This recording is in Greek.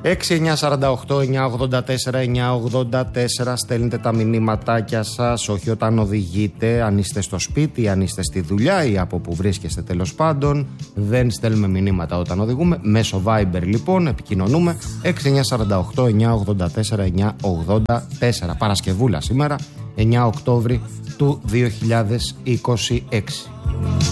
6-948-984-984. Στέλνετε τα μηνύματάκια σας, όχι όταν οδηγείτε, αν είστε στο σπίτι, αν είστε στη δουλειά ή από που βρίσκεστε τέλος πάντων. Δεν στέλνουμε μηνύματα όταν οδηγούμε. Μέσω Viber λοιπόν επικοινωνούμε. 6-948-984-984. Παρασκευούλα σήμερα, 9 Οκτώβρη του 2026.